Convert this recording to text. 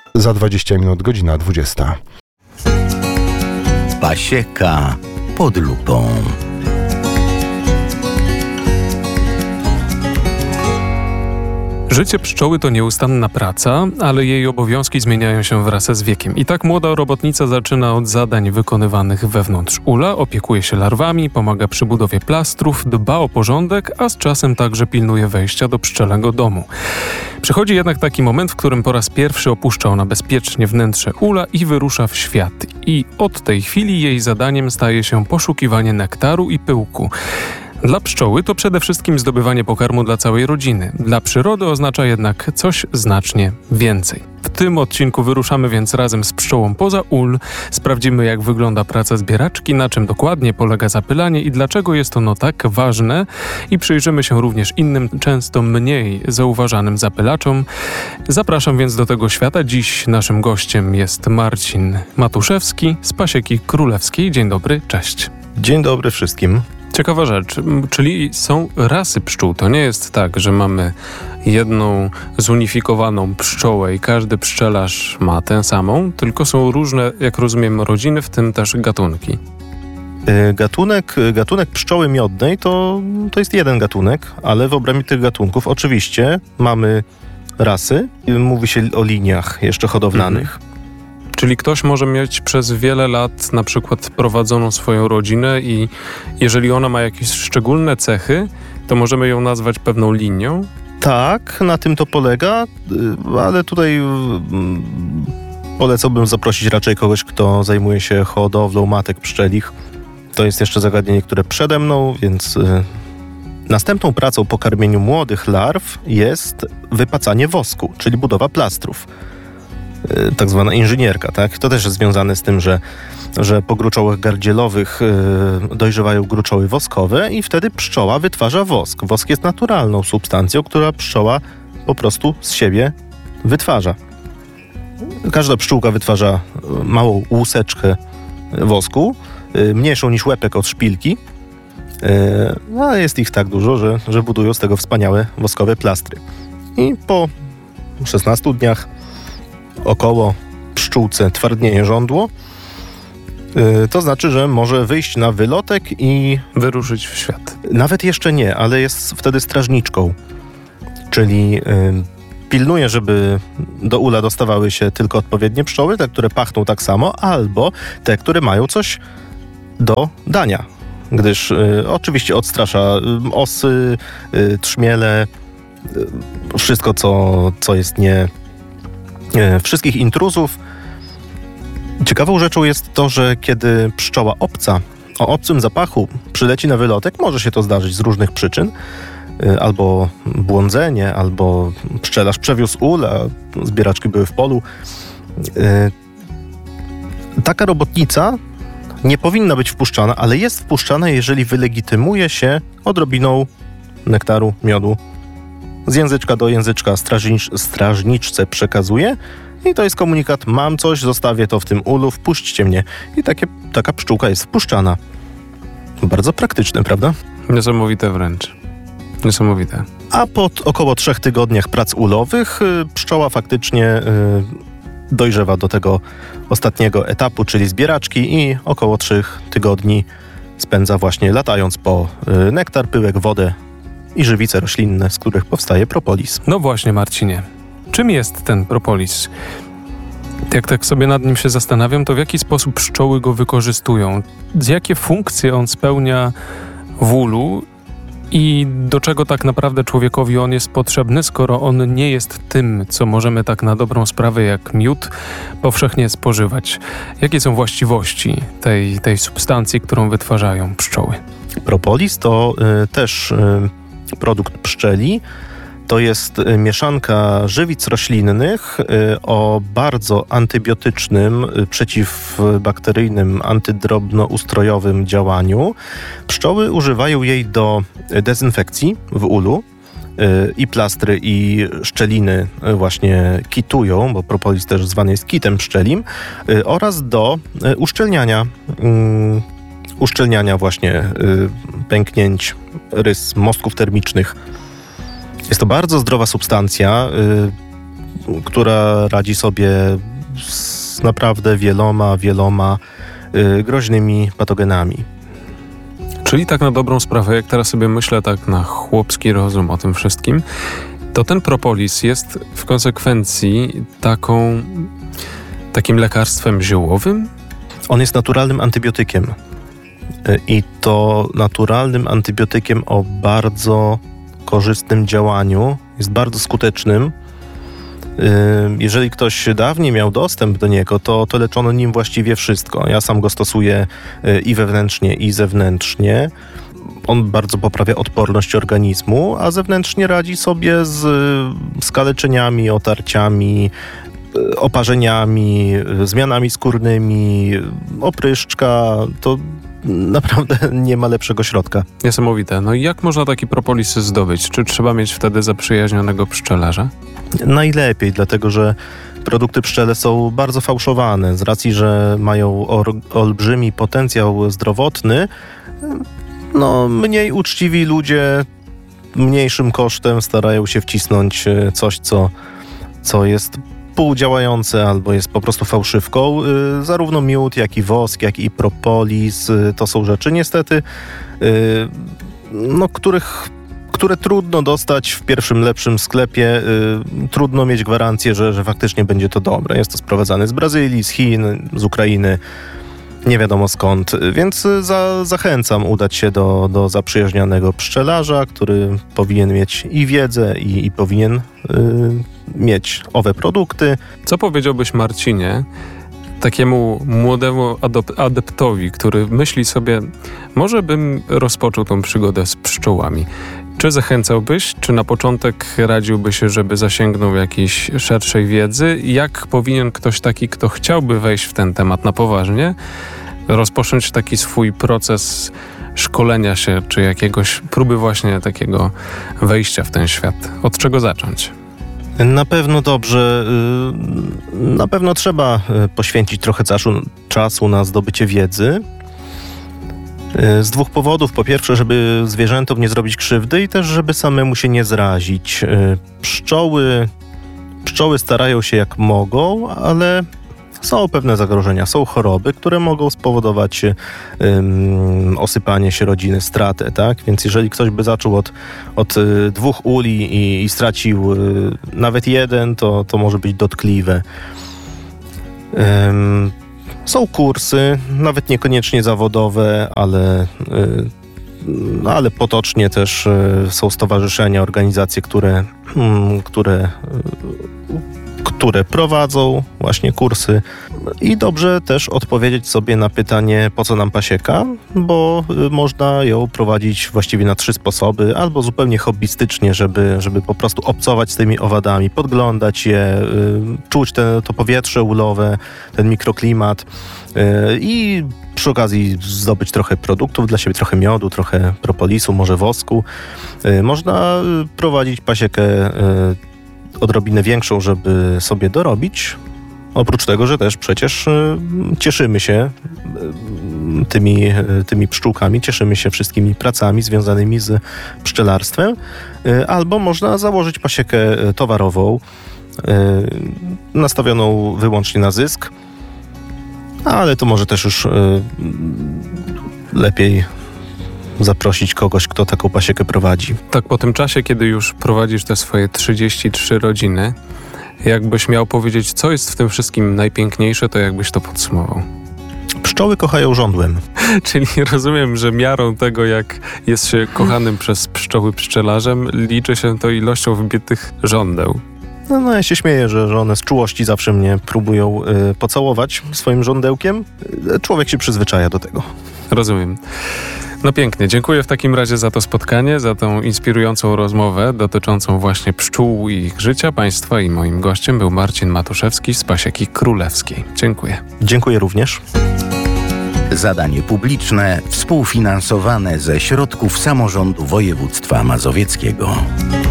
Za 20 minut godzina 20. Pasieka pod lupą. Życie pszczoły to nieustanna praca, ale jej obowiązki zmieniają się wraz z wiekiem. I tak młoda robotnica zaczyna od zadań wykonywanych wewnątrz ula, opiekuje się larwami, pomaga przy budowie plastrów, dba o porządek, a z czasem także pilnuje wejścia do pszczelego domu. Przychodzi jednak taki moment, w którym po raz pierwszy opuszcza ona bezpiecznie wnętrze ula i wyrusza w świat. I od tej chwili jej zadaniem staje się poszukiwanie nektaru i pyłku. Dla pszczoły to przede wszystkim zdobywanie pokarmu dla całej rodziny. Dla przyrody oznacza jednak coś znacznie więcej. W tym odcinku wyruszamy więc razem z pszczołą poza ul, sprawdzimy jak wygląda praca zbieraczki, na czym dokładnie polega zapylanie i dlaczego jest ono tak ważne i przyjrzymy się również innym, często mniej zauważanym zapylaczom. Zapraszam więc do tego świata. Dziś naszym gościem jest Marcin Matuszewski z Pasieki Królewskiej. Dzień dobry, cześć. Dzień dobry wszystkim. Ciekawa rzecz, czyli są rasy pszczół. To nie jest tak, że mamy jedną zunifikowaną pszczołę i każdy pszczelarz ma tę samą, tylko są różne, jak rozumiem, rodziny, w tym też gatunki. Gatunek pszczoły miodnej to jest jeden gatunek, ale w obrębie tych gatunków oczywiście mamy rasy. Mówi się o liniach jeszcze hodowlanych. Czyli ktoś może mieć przez wiele lat na przykład prowadzoną swoją rodzinę i jeżeli ona ma jakieś szczególne cechy, to możemy ją nazwać pewną linią? Tak, na tym to polega, ale tutaj polecałbym zaprosić raczej kogoś, kto zajmuje się hodowlą matek pszczelich. To jest jeszcze zagadnienie, które przede mną, więc następną pracą po karmieniu młodych larw jest wypacanie wosku, czyli budowa plastrów. Tak zwana inżynierka, tak? To też jest związane z tym, że po gruczołach gardzielowych dojrzewają gruczoły woskowe i wtedy pszczoła wytwarza wosk. Wosk jest naturalną substancją, która pszczoła po prostu z siebie wytwarza. Każda pszczółka wytwarza małą łuseczkę wosku, mniejszą niż łepek od szpilki, ale jest ich tak dużo, że budują z tego wspaniałe woskowe plastry. I po 16 dniach około pszczółce twardnieje żądło, to znaczy, że może wyjść na wylotek i wyruszyć w świat. Nawet jeszcze nie, ale jest wtedy strażniczką, czyli pilnuje, żeby do ula dostawały się tylko odpowiednie pszczoły, te, które pachną tak samo, albo te, które mają coś do dania, gdyż oczywiście odstrasza osy, trzmiele, wszystko, co jest wszystkich intruzów. Ciekawą rzeczą jest to, że kiedy pszczoła obca o obcym zapachu przyleci na wylotek, może się to zdarzyć z różnych przyczyn, albo błądzenie, albo pszczelarz przewiózł ul, a zbieraczki były w polu. Taka robotnica nie powinna być wpuszczana, ale jest wpuszczana, jeżeli wylegitymuje się odrobiną nektaru, miodu. Z języczka do języczka strażniczce przekazuje i to jest komunikat: mam coś, zostawię to w tym ulu, wpuśćcie mnie. I taka pszczółka jest wpuszczana. Bardzo praktyczne, prawda? Niesamowite wręcz. Niesamowite. A po około 3 tygodniach prac ulowych pszczoła faktycznie dojrzewa do tego ostatniego etapu, czyli zbieraczki, i około 3 tygodni spędza właśnie latając po nektar, pyłek, wodę i żywice roślinne, z których powstaje propolis. No właśnie, Marcinie. Czym jest ten propolis? Jak tak sobie nad nim się zastanawiam, to w jaki sposób pszczoły go wykorzystują? Jakie funkcje on spełnia w ulu i do czego tak naprawdę człowiekowi on jest potrzebny, skoro on nie jest tym, co możemy tak na dobrą sprawę jak miód powszechnie spożywać? Jakie są właściwości tej substancji, którą wytwarzają pszczoły? Propolis to też produkt pszczeli. To jest mieszanka żywic roślinnych o bardzo antybiotycznym, przeciwbakteryjnym, antydrobnoustrojowym działaniu. Pszczoły używają jej do dezynfekcji w ulu. I plastry, i szczeliny właśnie kitują, bo propolis też zwany jest kitem pszczelim, oraz do uszczelniania właśnie pęknięć, rys, mostków termicznych. Jest to bardzo zdrowa substancja. która radzi sobie z naprawdę wieloma groźnymi patogenami. Czyli tak na dobrą sprawę, jak teraz sobie myślę tak na chłopski rozum o tym wszystkim, to ten propolis jest w konsekwencji takim lekarstwem ziołowym? On jest naturalnym antybiotykiem. I to naturalnym antybiotykiem o bardzo korzystnym działaniu, jest bardzo skutecznym. Jeżeli ktoś dawniej miał dostęp do niego, to leczono nim właściwie wszystko. Ja sam go stosuję i wewnętrznie, i zewnętrznie. On bardzo poprawia odporność organizmu, a zewnętrznie radzi sobie z skaleczeniami, otarciami, oparzeniami, zmianami skórnymi, opryszczka. To naprawdę nie ma lepszego środka. Niesamowite. No i jak można taki propolis zdobyć? Czy trzeba mieć wtedy zaprzyjaźnionego pszczelarza? Najlepiej, dlatego że produkty pszczele są bardzo fałszowane. Z racji, że mają olbrzymi potencjał zdrowotny, mniej uczciwi ludzie mniejszym kosztem starają się wcisnąć coś, co jest półdziałające albo jest po prostu fałszywką. Zarówno miód, jak i wosk, jak i propolis to są rzeczy niestety, które trudno dostać w pierwszym lepszym sklepie. Trudno mieć gwarancję, że faktycznie będzie to dobre. Jest to sprowadzane z Brazylii, z Chin, z Ukrainy, nie wiadomo skąd. Więc zachęcam udać się do zaprzyjaźnionego pszczelarza, który powinien mieć i wiedzę, i powinien mieć owe produkty. Co powiedziałbyś, Marcinie, takiemu młodemu adeptowi, który myśli sobie, może bym rozpoczął tą przygodę z pszczołami? Czy zachęcałbyś, czy na początek radziłbyś, żeby zasięgnął jakiejś szerszej wiedzy? Jak powinien ktoś taki, kto chciałby wejść w ten temat na poważnie, rozpocząć taki swój proces szkolenia się, czy jakiegoś próby właśnie takiego wejścia w ten świat? Od czego zacząć? Na pewno na pewno trzeba poświęcić trochę czasu na zdobycie wiedzy. Z dwóch powodów. Po pierwsze, żeby zwierzętom nie zrobić krzywdy i też, żeby samemu się nie zrazić. Pszczoły starają się jak mogą, ale są pewne zagrożenia, są choroby, które mogą spowodować osypanie się rodziny, stratę, tak? Więc jeżeli ktoś by zaczął od 2 uli i stracił nawet 1, to może być dotkliwe. Są kursy, nawet niekoniecznie zawodowe, ale potocznie też są stowarzyszenia, organizacje, które prowadzą właśnie kursy. I dobrze też odpowiedzieć sobie na pytanie, po co nam pasieka, bo można ją prowadzić właściwie na 3 sposoby, albo zupełnie hobbystycznie, żeby po prostu obcować z tymi owadami, podglądać je, czuć to powietrze ulowe, ten mikroklimat i przy okazji zdobyć trochę produktów dla siebie, trochę miodu, trochę propolisu, może wosku. Można prowadzić pasiekę odrobinę większą, żeby sobie dorobić. Oprócz tego, że też przecież cieszymy się tymi pszczółkami, cieszymy się wszystkimi pracami związanymi z pszczelarstwem. Albo można założyć pasiekę towarową, nastawioną wyłącznie na zysk, ale to może też już lepiej zaprosić kogoś, kto taką pasiekę prowadzi. Tak po tym czasie, kiedy już prowadzisz te swoje 33 rodziny, jakbyś miał powiedzieć, co jest w tym wszystkim najpiękniejsze, to jakbyś to podsumował? Pszczoły kochają żądłem. Czyli rozumiem, że miarą tego, jak jest się kochanym przez pszczoły pszczelarzem, liczy się to ilością wybitych żądeł. No ja się śmieję, że one z czułości zawsze mnie próbują pocałować swoim żądełkiem. Człowiek się przyzwyczaja do tego. Rozumiem. No pięknie, dziękuję w takim razie za to spotkanie, za tą inspirującą rozmowę dotyczącą właśnie pszczół i ich życia. Państwa i moim gościem był Marcin Matuszewski z Pasieki Królewskiej. Dziękuję. Dziękuję również. Zadanie publiczne współfinansowane ze środków samorządu województwa mazowieckiego.